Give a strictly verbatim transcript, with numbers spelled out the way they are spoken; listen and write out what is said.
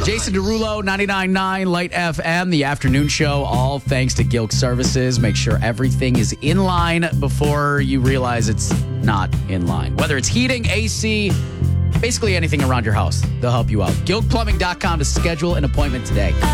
Jason Derulo, ninety-nine point nine Light F M, the afternoon show, all thanks to Gilk Services. Make sure everything is in line before you realize it's not in line. Whether it's heating, A C, basically anything around your house, they'll help you out. Gilk Plumbing dot com to schedule an appointment today.